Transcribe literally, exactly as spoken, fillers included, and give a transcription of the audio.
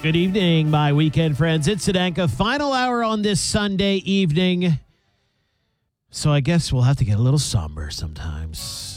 Good evening, my weekend friends. It's Sedanka. Final hour on this Sunday evening. So I guess we'll have to get a little somber sometimes.